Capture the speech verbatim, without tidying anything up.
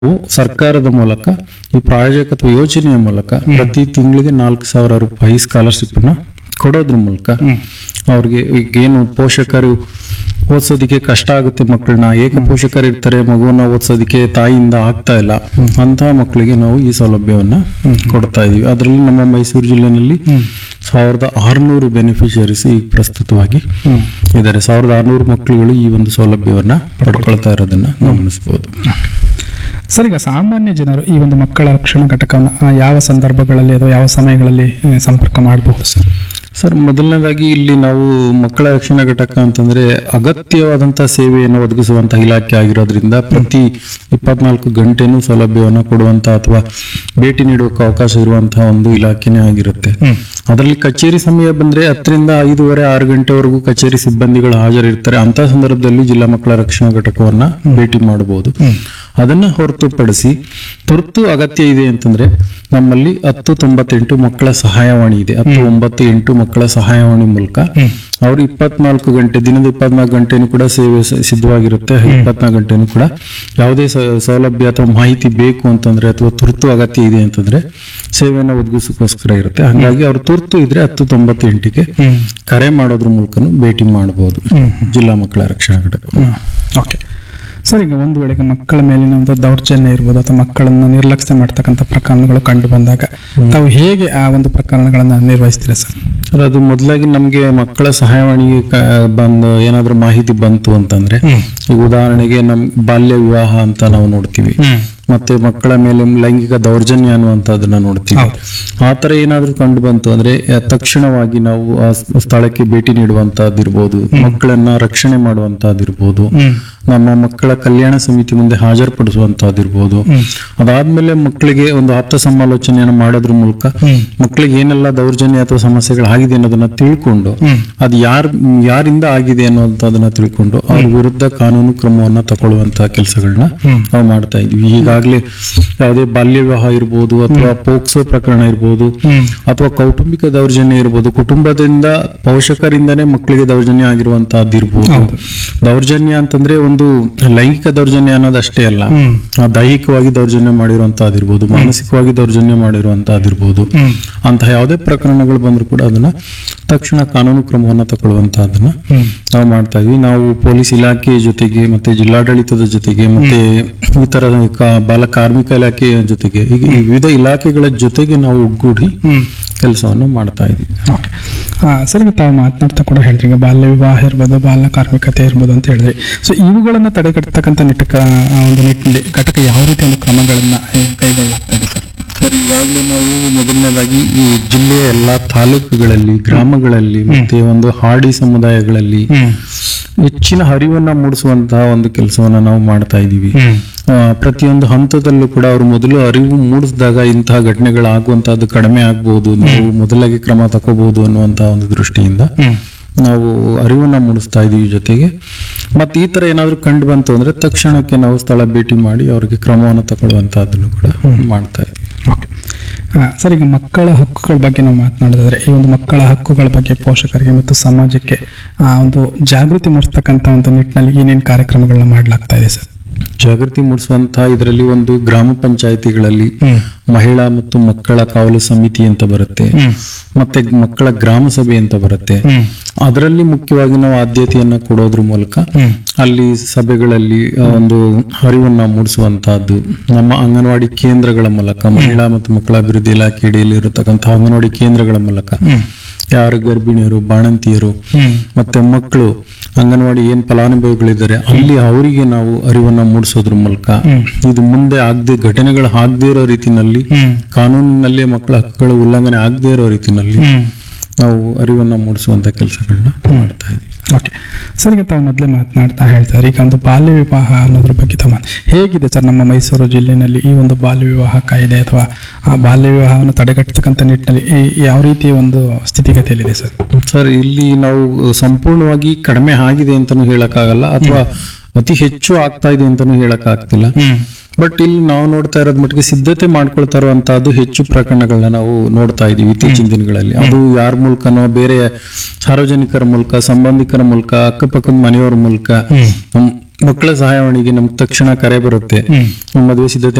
ಸರ್ಕಾರದ ಮೂಲಕ ಈ ಪ್ರಾಯೋಜಕತ್ವ ಯೋಜನೆಯ ಮೂಲಕ ಪ್ರತಿ ತಿಂಗಳಿಗೆ ನಾಲ್ಕು ಸಾವಿರ ರೂಪಾಯಿ ಸ್ಕಾಲರ್ಶಿಪ್ ನ ಕೊಡೋದ್ರ ಮೂಲಕ ಅವ್ರಿಗೆ ಏನು ಪೋಷಕರು ಓದಿಸೋದಿಕ್ಕೆ ಕಷ್ಟ ಆಗುತ್ತೆ, ಮಕ್ಕಳನ್ನ ಏಕ ಪೋಷಕರು ಇರ್ತಾರೆ, ಮಗುವನ್ನ ಓದಿಸೋದಿಕ್ಕೆ ತಾಯಿಯಿಂದ ಆಗ್ತಾ ಇಲ್ಲ ಅಂತ ಮಕ್ಕಳಿಗೆ ನಾವು ಈ ಸೌಲಭ್ಯವನ್ನ ಕೊಡ್ತಾ ಇದೀವಿ. ಅದರಲ್ಲಿ ನಮ್ಮ ಮೈಸೂರು ಜಿಲ್ಲೆನಲ್ಲಿ ಸಾವಿರದ ಆರುನೂರು ಬೆನಿಫಿಷರೀಸ್ ಈಗ ಪ್ರಸ್ತುತವಾಗಿ ಇದ್ದಾರೆ. ಸಾವಿರದ ಆರುನೂರು ಮಕ್ಕಳುಗಳು ಈ ಒಂದು ಸೌಲಭ್ಯವನ್ನ ಪಡ್ಕೊಳ್ತಾ ಇರೋದನ್ನ ಗಮನಿಸಬಹುದು. ಸರ್, ಈಗ ಸಾಮಾನ್ಯ ಜನರು ಈ ಒಂದು ಮಕ್ಕಳ ರಕ್ಷಣಾ ಘಟಕವನ್ನು ಆ, ಯಾವ ಸಂದರ್ಭಗಳಲ್ಲಿ ಅಥವಾ ಯಾವ ಸಮಯಗಳಲ್ಲಿ ಆ, ಸಂಪರ್ಕ ಮಾಡಬಹುದು ಸರ್? ಸರ್, ಮೊದಲನೇದಾಗಿ ಇಲ್ಲಿ ನಾವು ಮಕ್ಕಳ ರಕ್ಷಣಾ ಘಟಕ ಅಂತಂದ್ರೆ ಅಗತ್ಯವಾದಂತಹ ಸೇವೆಯನ್ನು ಒದಗಿಸುವಂತಹ ಇಲಾಖೆ ಆಗಿರೋದ್ರಿಂದ ಪ್ರತಿ ಇಪ್ಪತ್ನಾಲ್ಕು ಗಂಟೆನೂ ಸೌಲಭ್ಯವನ್ನು ಕೊಡುವಂತ ಅಥವಾ ಭೇಟಿ ನೀಡುವಕ್ಕೆ ಅವಕಾಶ ಇರುವಂತಹ ಒಂದು ಇಲಾಖೆನೇ ಆಗಿರುತ್ತೆ. ಅದರಲ್ಲಿ ಕಚೇರಿ ಸಮಯ ಬಂದ್ರೆ ಹತ್ತರಿಂದ ಐದೂವರೆ ಆರು ಗಂಟೆವರೆಗೂ ಕಚೇರಿ ಸಿಬ್ಬಂದಿಗಳು ಹಾಜರಿರ್ತಾರೆ. ಅಂತ ಸಂದರ್ಭದಲ್ಲಿ ಜಿಲ್ಲಾ ಮಕ್ಕಳ ರಕ್ಷಣಾ ಘಟಕವನ್ನ ಭೇಟಿ ಮಾಡಬಹುದು. ಅದನ್ನ ಹೊರತುಪಡಿಸಿ ತುರ್ತು ಅಗತ್ಯ ಇದೆ ಅಂತಂದ್ರೆ ನಮ್ಮಲ್ಲಿ ಹತ್ತು ತೊಂಬತ್ತೆಂಟು ಮಕ್ಕಳ ಸಹಾಯವಾಣಿ ಇದೆ. ಹತ್ತು ಒಂಬತ್ತು ಎಂಟು ಮಕ್ಕಳ ಸಹಾಯವಾಣಿ ಮೂಲಕ ಅವರು ಇಪ್ಪತ್ನಾಲ್ಕು ಗಂಟೆ ದಿನದ ಇಪ್ಪತ್ನಾಲ್ಕು ಗಂಟೆನೂ ಕೂಡ ಸೇವೆ ಸ- ಸಿದ್ಧವಾಗಿರುತ್ತೆ. ಇಪ್ಪತ್ನಾಲ್ಕು ಗಂಟೆನೂ ಕೂಡ ಯಾವುದೇ ಸ- ಸೌಲಭ್ಯ ಅಥವಾ ಮಾಹಿತಿ ಬೇಕು ಅಂತಂದ್ರೆ ಅಥವಾ ತುರ್ತು ಅಗತ್ಯ ಇದೆ ಅಂತಂದ್ರೆ ಸೇವೆಯನ್ನು ಒದಗಿಸೋಕೋಸ್ಕರ ಇರುತ್ತೆ. ಹಾಗಾಗಿ ಅವ್ರು ತುರ್ತು ಇದ್ರೆ ಹತ್ತು ತೊಂಬತ್ತೆಂಟಿಗೆ ಕರೆ ಮಾಡೋದ್ರ ಮೂಲಕನೂ ಭೇಟಿ ಮಾಡಬಹುದು ಜಿಲ್ಲಾ ಮಕ್ಕಳ ರಕ್ಷಣಾ ಘಟಕ. ಓಕೆ ಸರ್, ಈಗ ಒಂದು ವೇಳೆಗೆ ಮಕ್ಕಳ ಮೇಲಿನ ಒಂದು ದೌರ್ಜನ್ಯ ಇರ್ಬೋದು ಅಥವಾ ಮಕ್ಕಳನ್ನು ನಿರ್ಲಕ್ಷ್ಯ ಮಾಡ್ತಕ್ಕಂಥ ಪ್ರಕರಣಗಳು ಕಂಡು ಬಂದಾಗ ತಾವು ಹೇಗೆ ಆ ಒಂದು ಪ್ರಕರಣಗಳನ್ನ ನಿರ್ವಹಿಸ್ತೀರಾ ಸರ್? ಸರ್, ಅದು ಮೊದಲಾಗಿ ನಮ್ಗೆ ಮಕ್ಕಳ ಸಹಾಯವಾಣಿಗೆ ಕ- ಬಂದು ಏನಾದ್ರೂ ಮಾಹಿತಿ ಬಂತು ಅಂತಂದ್ರೆ ಈಗ ಉದಾಹರಣೆಗೆ ನಮ್ ಬಾಲ್ಯ ವಿವಾಹ ಅಂತ ನಾವು ನೋಡ್ತೀವಿ, ಮತ್ತೆ ಮಕ್ಕಳ ಮೇಲೆ ಲೈಂಗಿಕ ದೌರ್ಜನ್ಯ ಅನ್ನುವಂಥದ್ದನ್ನ ನೋಡ್ತೀವಿ. ಆತರ ಏನಾದ್ರೂ ಕಂಡು ಬಂತು ಅಂದ್ರೆ ಆ, ತಕ್ಷಣವಾಗಿ ನಾವು ಆ ಸ್- ಸ್ಥಳಕ್ಕೆ ಭೇಟಿ ನೀಡುವಂತಹದ್ದಿರ್ಬೋದು, ಮಕ್ಕಳನ್ನ ರಕ್ಷಣೆ ಮಾಡುವಂತಹದ್ದಿರ್ಬೋದು, ನಮ್ಮ ಮಕ್ಕಳ ಕಲ್ಯಾಣ ಸಮಿತಿ ಮುಂದೆ ಹಾಜರುಪಡಿಸುವಂತಹದ್ದಿರ್ಬೋದು. ಅದಾದ್ಮೇಲೆ ಮಕ್ಕಳಿಗೆ ಒಂದು ಆಪ್ತ ಸಮಾಲೋಚನೆಯನ್ನು ಮಾಡೋದ್ರ ಮೂಲಕ ಮಕ್ಕಳಿಗೆ ಏನೆಲ್ಲ ದೌರ್ಜನ್ಯ ಅಥವಾ ಸಮಸ್ಯೆಗಳಾಗಿದೆ ಅನ್ನೋದನ್ನ ತಿಳ್ಕೊಂಡು ಅದು ಯಾರ್ ಯಾರಿಂದ ಆಗಿದೆ ಅನ್ನೋದನ್ನ ತಿಳ್ಕೊಂಡು ಅವ್ರ ವಿರುದ್ಧ ಕಾನೂನು ಕ್ರಮವನ್ನ ತಗೊಳ್ಳುವಂತಹ ಕೆಲಸಗಳನ್ನ ನಾವು ಮಾಡ್ತಾ ಇದೀವಿ. ಈಗಾಗಲೇ ಯಾವುದೇ ಬಾಲ್ಯ ವಿವಾಹ ಇರ್ಬೋದು ಅಥವಾ ಪೋಕ್ಸೋ ಪ್ರಕರಣ ಇರ್ಬೋದು ಅಥವಾ ಕೌಟುಂಬಿಕ ದೌರ್ಜನ್ಯ ಇರ್ಬೋದು, ಕುಟುಂಬದಿಂದ ಪೋಷಕರಿಂದನೇ ಮಕ್ಕಳಿಗೆ ದೌರ್ಜನ್ಯ ಆಗಿರುವಂತಹದ್ದು ಇರ್ಬೋದು. ದೌರ್ಜನ್ಯ ಅಂತಂದ್ರೆ ಒಂದು ಲೈಂಗಿಕ ದೌರ್ಜನ್ಯ ಅನ್ನೋದಷ್ಟೇ ಅಲ್ಲ, ಆ ದೈಹಿಕವಾಗಿ ದೌರ್ಜನ್ಯ ಮಾಡಿರುವಂತಹದ್ದಿರ್ಬೋದು, ಮಾನಸಿಕವಾಗಿ ದೌರ್ಜನ್ಯ ಮಾಡಿರುವಂತಹದ್ದಿರ್ಬೋದು. ಅಂತಹ ಯಾವುದೇ ಪ್ರಕರಣಗಳು ಬಂದ್ರು ಕೂಡ ಅದನ್ನ ತಕ್ಷಣ ಕಾನೂನು ಕ್ರಮವನ್ನ ತಗೊಳ್ಳುವಂತಹದನ್ನ ನಾವು ಮಾಡ್ತಾ ಇದೀವಿ. ನಾವು ಪೊಲೀಸ್ ಇಲಾಖೆಯ ಜೊತೆಗೆ ಮತ್ತೆ ಜಿಲ್ಲಾಡಳಿತದ ಜೊತೆಗೆ ಮತ್ತೆ ಇತರ ಕ- ಬಾಲ ಕಾರ್ಮಿಕ ಇಲಾಖೆಯ ಜೊತೆಗೆ ಹೀಗೆ ಈ ವಿವಿಧ ಇಲಾಖೆಗಳ ಜೊತೆಗೆ ನಾವು ಒಗ್ಗೂಡಿ ಕೆಲಸವನ್ನು ಮಾಡ್ತಾ ಇದೀವಿ. ಆ, ಸರ್, ಈಗ ತಾವು ಮಾತನಾಡ್ತಾ ಕೂಡ ಹೇಳಿದ್ರಿ, ಈಗ ಬಾಲ್ಯ ವಿವಾಹ ಇರ್ಬೋದು, ಬಾಲ ಕಾರ್ಮಿಕತೆ ಇರ್ಬೋದು ಅಂತ ಹೇಳಿದ್ರಿ. ಸೊ ಇವುಗಳನ್ನ ತಡೆಗಟ್ಟತಕ್ಕಂಥ ನಿಟ್ಟಕ ಆ ಒಂದು ನಿಟ್ಟಿನಲ್ಲಿ ಘಟಕ ಯಾವ ರೀತಿಯ ಒಂದು ಕ್ರಮಗಳನ್ನ ಆ, ಕೈಗೊಳ್ಳಲಾಗ್ತಾ ಇದೆ ಸರ್? ಸರ್, ಈಗಾಗಲೇ ನಾವು ಮೊದಲನೇದಾಗಿ ಈ ಜಿಲ್ಲೆಯ ಎಲ್ಲಾ ತಾಲೂಕುಗಳಲ್ಲಿ, ಗ್ರಾಮಗಳಲ್ಲಿ ಮತ್ತೆ ಒಂದು ಹಾಡಿ ಸಮುದಾಯಗಳಲ್ಲಿ ಹೆಚ್ಚಿನ ಅರಿವನ್ನ ಮೂಡಿಸುವಂತಹ ಒಂದು ಕೆಲಸವನ್ನ ನಾವು ಮಾಡ್ತಾ ಇದೀವಿ. ಆ, ಪ್ರತಿಯೊಂದು ಹಂತದಲ್ಲೂ ಕೂಡ ಅವರು ಮೊದಲು ಅರಿವು ಮೂಡಿಸಿದಾಗ ಇಂತಹ ಘಟನೆಗಳಾಗುವಂತಹದ್ದು ಕಡಿಮೆ ಆಗ್ಬಹುದು, ನಾವು ಮೊದಲಾಗಿ ಕ್ರಮ ತಗೋಬಹುದು ಅನ್ನುವಂತಹ ಒಂದು ದೃಷ್ಟಿಯಿಂದ ನಾವು ಅರಿವನ್ನ ಮೂಡಿಸ್ತಾ ಇದೀವಿ. ಜೊತೆಗೆ ಮತ್ತೆ ಈ ತರ ಏನಾದ್ರು ಕಂಡು ಬಂತು ಅಂದ್ರೆ ತಕ್ಷಣಕ್ಕೆ ನಾವು ಸ್ಥಳ ಭೇಟಿ ಮಾಡಿ ಅವರಿಗೆ ಕ್ರಮವನ್ನು ತಗೊಳ್ಳುವಂತಹದ್ದನ್ನು ಕೂಡ ಮಾಡ್ತಾ ಇದೀವಿ. ಆ, ಸರ್, ಈಗ ಮಕ್ಕಳ ಹಕ್ಕುಗಳ ಬಗ್ಗೆ ನಾವು ಮಾತನಾಡಿದ್ರೆ ಈ ಒಂದು ಮಕ್ಕಳ ಹಕ್ಕುಗಳ ಬಗ್ಗೆ ಪೋಷಕರಿಗೆ ಮತ್ತು ಸಮಾಜಕ್ಕೆ ಆ ಒಂದು ಜಾಗೃತಿ ಮೂಡಿಸ್ತಕ್ಕಂಥ ಒಂದು ನಿಟ್ಟಿನಲ್ಲಿ ಏನೇನು ಕಾರ್ಯಕ್ರಮಗಳನ್ನ ಮಾಡಲಾಗ್ತಾ ಇದೆ ಸರ್? ಜಾಗೃತಿ ಮೂಡಿಸುವಂತಹ ಇದರಲ್ಲಿ ಒಂದು ಗ್ರಾಮ ಪಂಚಾಯಿತಿಗಳಲ್ಲಿ ಮಹಿಳಾ ಮತ್ತು ಮಕ್ಕಳ ಕಾವಲು ಸಮಿತಿ ಅಂತ ಬರುತ್ತೆ, ಮತ್ತೆ ಮಕ್ಕಳ ಗ್ರಾಮ ಸಭೆ ಅಂತ ಬರುತ್ತೆ. ಅದರಲ್ಲಿ ಮುಖ್ಯವಾಗಿ ನಾವು ಆದ್ಯತೆಯನ್ನ ಕೊಡೋದ್ರ ಮೂಲಕ ಅಲ್ಲಿ ಸಭೆಗಳಲ್ಲಿ ಆ, ಒಂದು ಅರಿವನ್ನ ಮೂಡಿಸುವಂತಹದ್ದು ನಮ್ಮ ಅಂಗನವಾಡಿ ಕೇಂದ್ರಗಳ ಮೂಲಕ, ಮಹಿಳಾ ಮತ್ತು ಮಕ್ಕಳ ಅಭಿವೃದ್ಧಿ ಇಲಾಖೆ ಅಡಿಯಲ್ಲಿ ಇರತಕ್ಕಂತಹ ಅಂಗನವಾಡಿ ಕೇಂದ್ರಗಳ ಮೂಲಕ ಯಾರು ಗರ್ಭಿಣಿಯರು, ಬಾಣಂತಿಯರು ಮತ್ತೆ ಮಕ್ಕಳು ಅಂಗನವಾಡಿ ಏನ್ ಫಲಾನುಭವಿಗಳಿದ್ದಾರೆ ಅಲ್ಲಿ ಅವರಿಗೆ ನಾವು ಅರಿವನ್ನ ಮೂಡಿಸೋದ್ರ ಮೂಲಕ ಇದು ಮುಂದೆ ಆಗದೆ ಘಟನೆಗಳು ಆಗದೇ ಇರೋ ರೀತಿನಲ್ಲಿ, ಕಾನೂನಿನಲ್ಲಿ ಮಕ್ಕಳ ಹಕ್ಕುಗಳ ಉಲ್ಲಂಘನೆ ಆಗದೇ ಇರೋ ರೀತಿನಲ್ಲಿ ನಾವು ಅರಿವನ್ನ ಮೂಡಿಸುವಂತ ಕೆಲಸಗಳನ್ನ ಮಾಡ್ತಾ ಇದ್ದೀವಿ. ಓಕೆ ಸರ್, ಈಗ ತಾವು ಮೊದಲೇ ಮಾತನಾಡ್ತಾ ಹೇಳ್ತಾರೆ ಈಗ ಒಂದು ಬಾಲ್ಯ ವಿವಾಹ ಅನ್ನೋದ್ರ ಬಗ್ಗೆ ತಾವು ಮಾತ್- ಹೇಗಿದೆ ಸರ್ ನಮ್ಮ ಮೈಸೂರು ಜಿಲ್ಲೆಯಲ್ಲಿ ಈ ಒಂದು ಬಾಲ್ಯ ವಿವಾಹ ಕಾಯ್ದೆ ಅಥವಾ ಆ ಬಾಲ್ಯ ವಿವಾಹವನ್ನು ತಡೆಗಟ್ಟತಕ್ಕಂಥ ನಿಟ್ಟಿನಲ್ಲಿ ಈ- ಯಾವ ರೀತಿಯ ಒಂದು ಸ್ಥಿತಿಗತಿಯಲ್ಲಿದೆ ಸರ್? ಸರ್, ಇಲ್ಲಿ ನಾವು ಸಂಪೂರ್ಣವಾಗಿ ಕಡಿಮೆ ಆಗಿದೆ ಅಂತಾನು ಹೇಳಕ್ಕಾಗಲ್ಲ ಅಥವಾ ಅತಿ ಹೆಚ್ಚು ಆಗ್ತಾ ಇದೆ ಅಂತಾನು ಹೇಳಕ್ ಆಗ್ತಿಲ್ಲ. ಬಟ್ ಇಲ್ಲಿ ನಾವು ನೋಡ್ತಾ ಇರೋದ್ ಮಟ್ಟಿಗೆ ಸಿದ್ಧತೆ ಮಾಡ್ಕೊಳ್ತಾ ಇರುವಂತಹದ್ದು ಹೆಚ್ಚು ಪ್ರಕರಣಗಳನ್ನ ನಾವು ನೋಡ್ತಾ ಇದೀವಿ ಇತ್ತೀಚಿನ ದಿನಗಳಲ್ಲಿ. ಅದು ಯಾರ ಮೂಲಕನೋ, ಬೇರೆ ಸಾರ್ವಜನಿಕರ ಮೂಲಕ, ಸಂಬಂಧಿಕರ ಮೂಲಕ, ಅಕ್ಕಪಕ್ಕದ ಮನೆಯವರ ಮೂಲಕ ಮಕ್ಕಳ ಸಹಾಯವಾಣಿಗೆ ನಮ್ಗೆ ತಕ್ಷಣ ಕರೆ ಬರುತ್ತೆ, ಮದುವೆ ಸಿದ್ಧತೆ